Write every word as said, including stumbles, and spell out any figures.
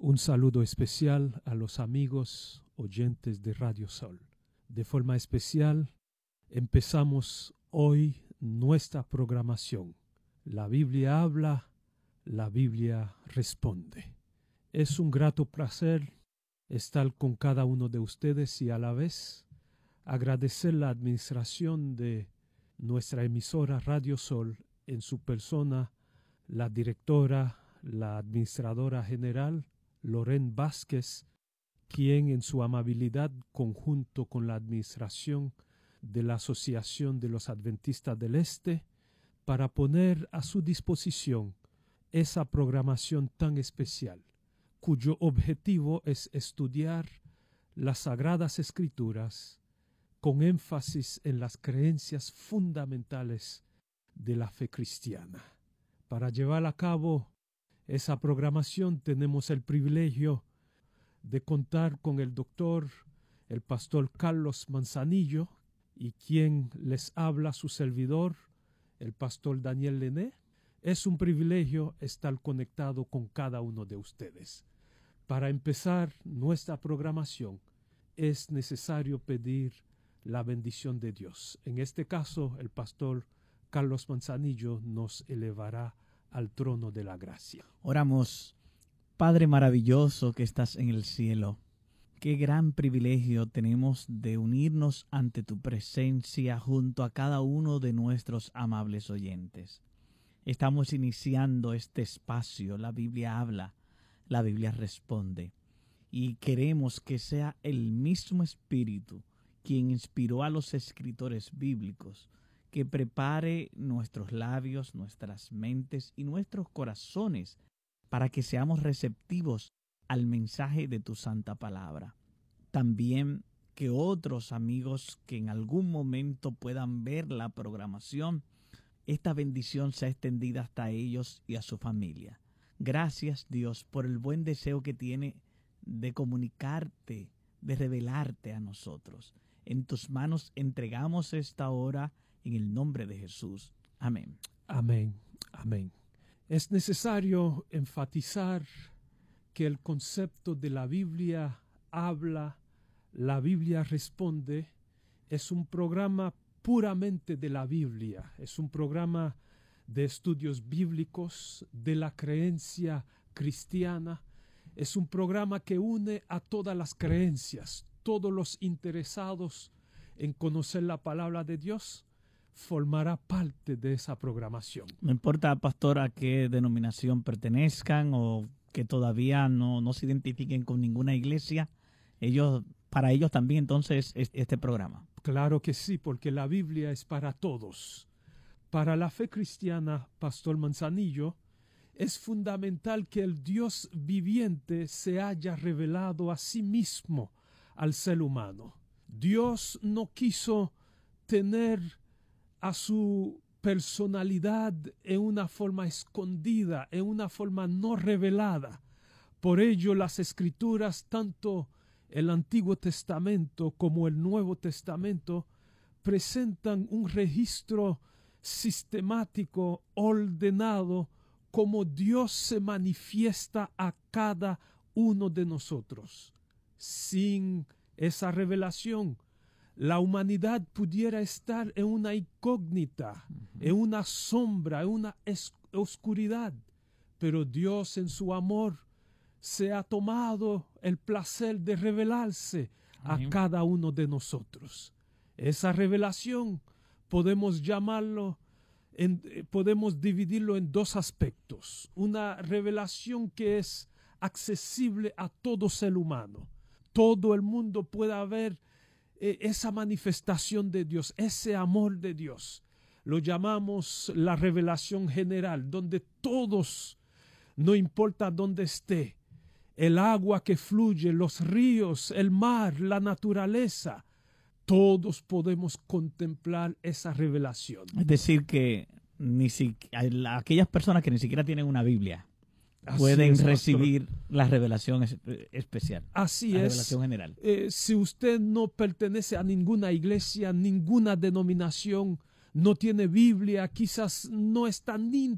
Un saludo especial a los amigos oyentes de Radio Sol. De forma especial, empezamos hoy nuestra programación. La Biblia habla, la Biblia responde. Es un grato placer estar con cada uno de ustedes y a la vez agradecer la administración de nuestra emisora Radio Sol en su persona, la directora, la administradora general, Loren Vázquez, quien en su amabilidad conjunto con la administración de la Asociación de los Adventistas del Este, para poner a su disposición esa programación tan especial, cuyo objetivo es estudiar las Sagradas Escrituras con énfasis en las creencias fundamentales de la fe cristiana. Para llevar a cabo esa programación tenemos el privilegio de contar con el doctor, el pastor Carlos Manzanillo, y quien les habla su servidor, el pastor Daniel Lené. Es un privilegio estar conectado con cada uno de ustedes. Para empezar nuestra programación es necesario pedir la bendición de Dios. En este caso, el pastor Carlos Manzanillo nos elevará al trono de la gracia. Oramos. Padre maravilloso que estás en el cielo, qué gran privilegio tenemos de unirnos ante tu presencia junto a cada uno de nuestros amables oyentes. Estamos iniciando este espacio, la Biblia habla, la Biblia responde, y queremos que sea el mismo Espíritu quien inspiró a los escritores bíblicos, que prepare nuestros labios, nuestras mentes y nuestros corazones para que seamos receptivos al mensaje de tu santa palabra. También que otros amigos que en algún momento puedan ver la programación, esta bendición sea extendida hasta ellos y a su familia. Gracias, Dios, por el buen deseo que tiene de comunicarte, de revelarte a nosotros. En tus manos entregamos esta hora en el nombre de Jesús. Amén. Amén. Amén. Es necesario enfatizar que el concepto de la Biblia habla, la Biblia responde, es un programa puramente de la Biblia, es un programa de estudios bíblicos, de la creencia cristiana, es un programa que une a todas las creencias, todos los interesados en conocer la palabra de Dios formará parte de esa programación. No importa, pastor, a qué denominación pertenezcan o que todavía no, no se identifiquen con ninguna iglesia, ellos, para ellos también entonces es este programa. Claro que sí, porque la Biblia es para todos. Para la fe cristiana, pastor Manzanillo, es fundamental que el Dios viviente se haya revelado a sí mismo al ser humano. Dios no quiso tener a su personalidad en una forma escondida, en una forma no revelada. Por ello las Escrituras, tanto el Antiguo Testamento como el Nuevo Testamento, presentan un registro sistemático, ordenado, como Dios se manifiesta a cada uno de nosotros. Sin esa revelación, la humanidad pudiera estar en una incógnita, uh-huh. en una sombra, en una es- oscuridad. Pero Dios en su amor se ha tomado el placer de revelarse Amén. A cada uno de nosotros. Esa revelación podemos llamarlo, en, podemos dividirlo en dos aspectos. Una revelación que es accesible a todo ser humano. Todo el mundo pueda ver esa manifestación de Dios, ese amor de Dios. Lo llamamos la revelación general, donde todos, no importa dónde esté, el agua que fluye, los ríos, el mar, la naturaleza, todos podemos contemplar esa revelación. Es decir, que ni si, aquellas personas que ni siquiera tienen una Biblia Así pueden es, recibir pastor. La revelación es, especial. Así la es. Revelación general. Eh, si usted no pertenece a ninguna iglesia, ninguna denominación, no tiene Biblia, quizás no está ni